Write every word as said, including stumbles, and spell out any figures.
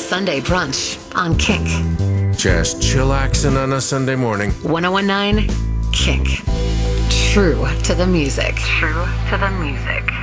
Sunday brunch on Kick. Just chillaxing on a Sunday morning. ten nineteen Kick. True to the music. True to the music.